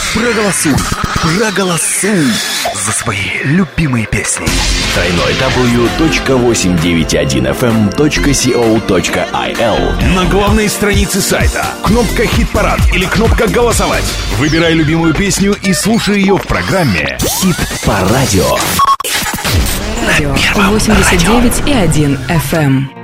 Проголосуй за свои любимые песни. www.891fm.co.il. На главной странице сайта кнопка «Хит-парад» или кнопка «Голосовать». Выбирай любимую песню и слушай ее в программе Хит по радио. 89,1 FM.